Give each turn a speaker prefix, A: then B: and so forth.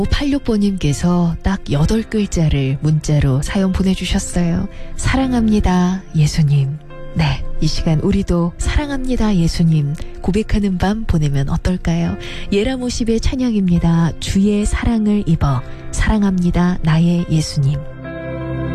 A: 86번님께서 딱 8글자를 문자로 사연 보내주셨어요. 사랑합니다, 예수님. 네, 이 시간 우리도 사랑합니다, 예수님 고백하는 밤 보내면 어떨까요? 예라모십의 찬양입니다. 주의 사랑을 입어 사랑합니다, 나의 예수님.